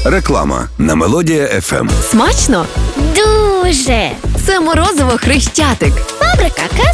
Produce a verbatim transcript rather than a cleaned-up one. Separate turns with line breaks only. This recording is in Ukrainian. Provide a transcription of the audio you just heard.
Реклама на Мелодія еф ем.
Смачно?
Дуже!
Це морозиво Хрещатик.
Фабрика